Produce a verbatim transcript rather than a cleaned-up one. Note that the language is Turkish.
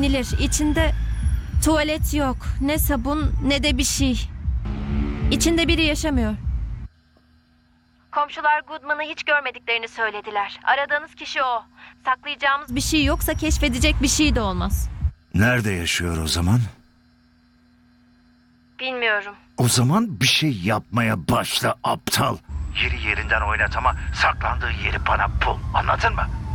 güvenilir. İçinde tuvalet yok. Ne sabun ne de bir şey. İçinde biri yaşamıyor. Komşular Goodman'ı hiç görmediklerini söylediler. Aradığınız kişi o. Saklayacağımız bir şey yoksa keşfedecek bir şey de olmaz. Nerede yaşıyor o zaman? Bilmiyorum. O zaman bir şey yapmaya başla aptal. Yeri yerinden oynat ama saklandığı yeri bana bul. Anladın mı?